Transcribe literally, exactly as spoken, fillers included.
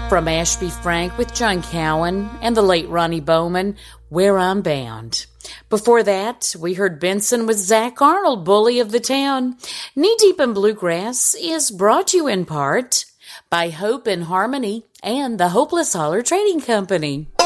From Ashby Frank with John Cowan and the late Ronnie Bowman, Where I'm Bound. Before that, we heard Benson with Zach Arnold, Bully of the Town. Knee Deep in Bluegrass is brought to you in part by Hope and Harmony and the Hopeless Holler Trading Company.